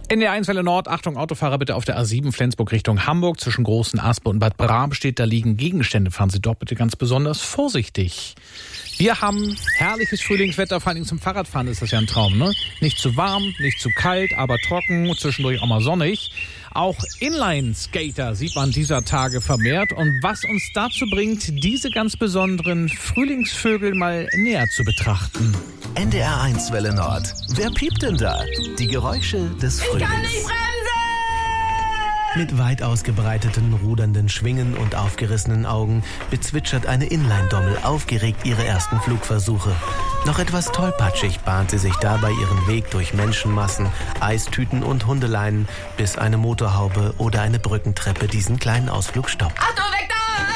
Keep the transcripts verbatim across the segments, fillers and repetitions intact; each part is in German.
In der eins Welle Nord, Achtung, Autofahrer bitte auf der A sieben Flensburg Richtung Hamburg. Zwischen Großen Aspe und Bad Bram steht, da liegen Gegenstände. Fahren Sie dort bitte ganz besonders vorsichtig. Wir haben herrliches Frühlingswetter, vor allem zum Fahrradfahren ist das ja ein Traum, ne? Nicht zu warm, nicht zu kalt, aber trocken, zwischendurch auch mal sonnig. Auch Inline-Skater sieht man dieser Tage vermehrt. Und was uns dazu bringt, diese ganz besonderen Frühlingsvögel mal näher zu betrachten. N D R eins Welle Nord. Wer piept denn da? Die Geräusche des Frühlings. Ich kann nicht bremsen! Mit weit ausgebreiteten, rudernden Schwingen und aufgerissenen Augen bezwitschert eine Inline-Dommel aufgeregt ihre ersten Flugversuche. Noch etwas tollpatschig bahnt sie sich dabei ihren Weg durch Menschenmassen, Eistüten und Hundeleinen, bis eine Motorhaube oder eine Brückentreppe diesen kleinen Ausflug stoppt. Achtung, weg da!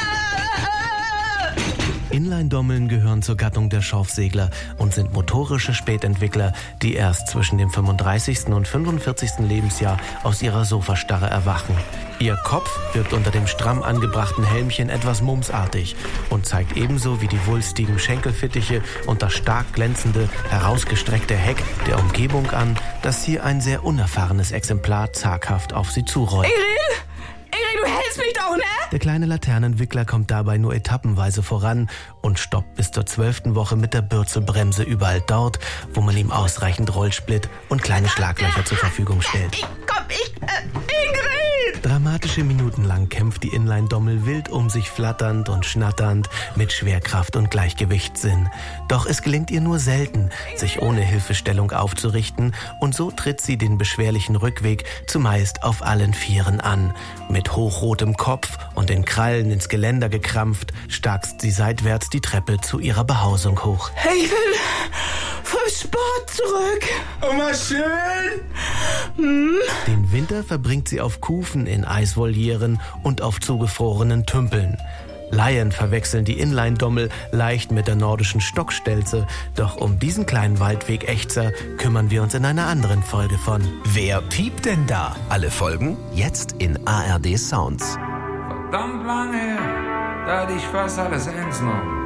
Inline-Dommeln gehören zur Gattung der Schorfsegler und sind motorische Spätentwickler, die erst zwischen dem fünfunddreißigsten und fünfundvierzigsten Lebensjahr aus ihrer Sofastarre erwachen. Ihr Kopf wirkt unter dem stramm angebrachten Helmchen etwas mumsartig und zeigt ebenso wie die wulstigen Schenkelfittiche und das stark glänzende, herausgestreckte Heck der Umgebung an, dass hier ein sehr unerfahrenes Exemplar zaghaft auf sie zurollt. Irene! Irene, du hältst mich doch, ne? Der kleine Laternenwickler kommt dabei nur etappenweise voran und stoppt bis zur zwölften Woche mit der Bürzelbremse überall dort, wo man ihm ausreichend Rollsplit und kleine Schlaglöcher zur Verfügung stellt. Ich komm, ich, äh, Ingrid! Dramatische Minuten lang kämpft die Inline-Dommel wild um sich flatternd und schnatternd mit Schwerkraft und Gleichgewichtssinn. Doch es gelingt ihr nur selten, sich ohne Hilfestellung aufzurichten, und so tritt sie den beschwerlichen Rückweg zumeist auf allen Vieren an. Mit hochrotem Kopf und den Krallen ins Geländer gekrampft, starkst sie seitwärts die Treppe zu ihrer Behausung hoch. Ich will vom Sport zurück. Oh, mal schön. Hm? Den Winter verbringt sie auf Kufen in Eisvolieren und auf zugefrorenen Tümpeln. Laien verwechseln die Inline-Dommel leicht mit der nordischen Stockstelze. Doch um diesen kleinen Waldweg-Ächzer kümmern wir uns in einer anderen Folge von Wer piept denn da? Alle Folgen jetzt in A R D Sounds. Verdammt lange her, da hatte ich fast alles eins noch.